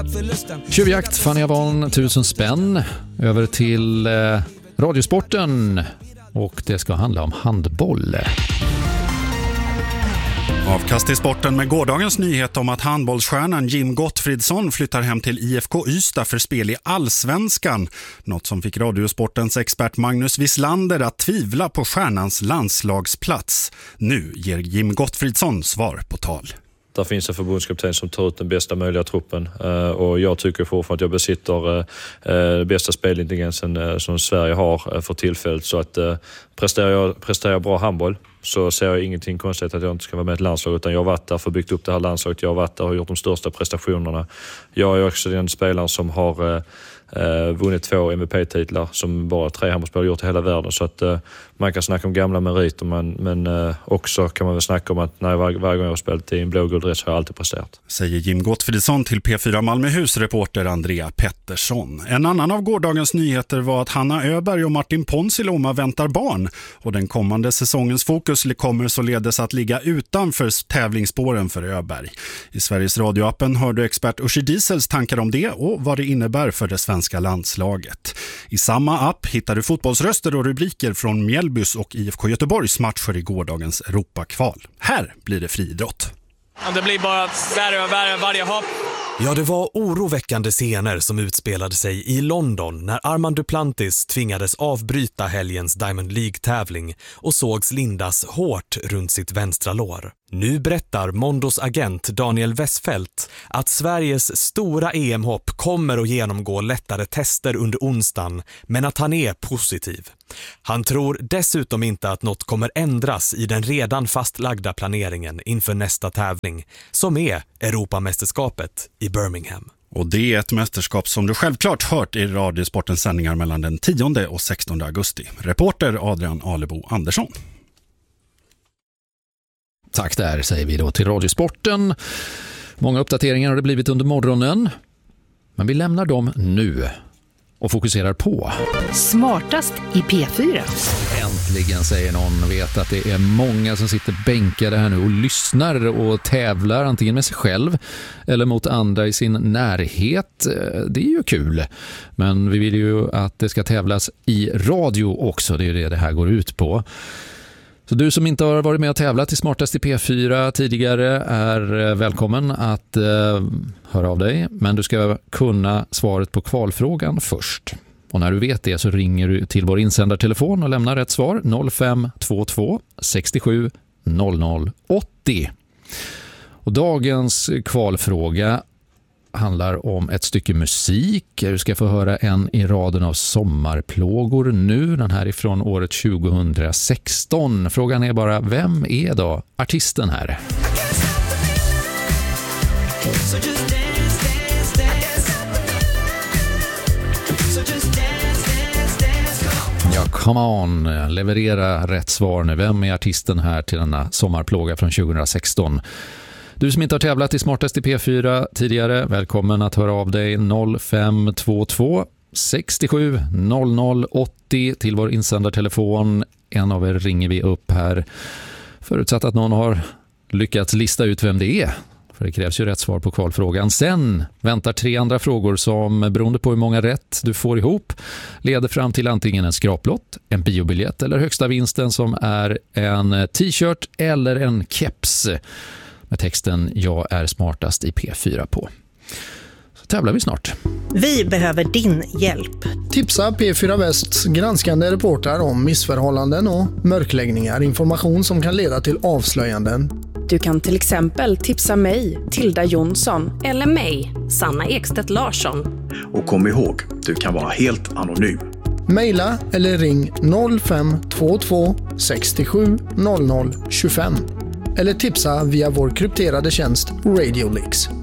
Tjuvjakt, Fanny Avon, 1000 spänn. Över till Radiosporten. Och det ska handla om handboll. Avkast i sporten med gårdagens nyhet om att handbollsstjärnan Jim Gottfridsson flyttar hem till IFK Ystad för spel i Allsvenskan. Något som fick Radiosportens expert Magnus Wislander att tvivla på stjärnans landslagsplats. Nu ger Jim Gottfridsson svar på tal. Där finns en förbundskapten som tar ut den bästa möjliga truppen och jag tycker fortfarande att jag besitter den bästa spelintelligensen som Sverige har för tillfället. Så att presterar jag bra handboll så ser jag ingenting konstigt att jag inte ska vara med i ett landslag, utan jag har varit där för byggt upp det här landslaget. Jag har varit där och gjort de största prestationerna. Jag är också den spelaren som har vunnit 2 MVP-titlar som bara 3 handbollsspelare gjort i hela världen. Så att man kan snacka om gamla meriter, men också kan man väl snacka om att varje gång jag har spelat i en blågul dress har jag alltid presterat. Säger Jim Gottfridsson till P4 Malmöhus-reporter Andrea Pettersson. En annan av gårdagens nyheter var att Hanna Öberg och Martin Ponsiluoma väntar barn. Och den kommande säsongens fokus kommer således att ligga utanför tävlingsspåren för Öberg. I Sveriges radioappen hörde expert Uschi Diesels tankar om det och vad det innebär för det svenska landslaget. I samma app hittar du fotbollsröster och rubriker från Mjällbys och IFK Göteborgs matcher i gårdagens Europakval. Här blir det friidrott. Det blir bara värre och värre varje hopp. Ja, det var oroväckande scener som utspelade sig i London när Armand Duplantis tvingades avbryta helgens Diamond League-tävling och sågs lindas hårt runt sitt vänstra lår. Nu berättar Mondos agent Daniel Westfeldt att Sveriges stora EM-hopp kommer att genomgå lättare tester under onsdagen, men att han är positiv. Han tror dessutom inte att något kommer ändras i den redan fastlagda planeringen inför nästa tävling, som är Europamästerskapet i Birmingham. Och det är ett mästerskap som du självklart hört i Radiosportens sändningar mellan den 10 och 16 augusti. Reporter Adrian Alebo Andersson. Tack där, säger vi då till Radiosporten. Många uppdateringar har det blivit under morgonen. Men vi lämnar dem nu och fokuserar på Smartast i P4. Äntligen, säger någon, vet att det är många som sitter bänkade här nu och lyssnar och tävlar antingen med sig själv eller mot andra i sin närhet. Det är ju kul. Men vi vill ju att det ska tävlas i radio också. Det är ju det här går ut på. Så du som inte har varit med och tävlat i Smartast i P4 tidigare är välkommen att höra av dig. Men du ska kunna svaret på kvalfrågan först. Och när du vet det så ringer du till vår insändartelefon och lämnar rätt svar 0522 67 00 80. Och dagens kvalfråga handlar om ett stycke musik. Du ska få höra en i raden av sommarplågor nu. Den här är från året 2016. Frågan är bara, vem är då artisten här? Ja, come on. Leverera rätt svar nu. Vem är artisten här till denna sommarplåga från 2016? Du som inte har tävlat i Smartast i P4 tidigare, välkommen att höra av dig 0522 67 00 80 till vår insändartelefon. En av er ringer vi upp här, förutsatt att någon har lyckats lista ut vem det är. För det krävs ju rätt svar på kvalfrågan. Sen väntar 3 andra frågor som, beroende på hur många rätt du får ihop, leder fram till antingen en skraplott, en biobiljett eller högsta vinsten som är en t-shirt eller en keps med texten "Jag är smartast i P4" på. Så tävlar vi snart. Vi behöver din hjälp. Tipsa P4 Västs granskande reportrar om missförhållanden och mörkläggningar. Information som kan leda till avslöjanden. Du kan till exempel tipsa mig, Tilda Jonsson, eller mig, Sanna Ekstedt Larsson. Och kom ihåg, du kan vara helt anonym. Maila eller ring 0522 67 00 25. Eller tipsa via vår krypterade tjänst Radio Leaks.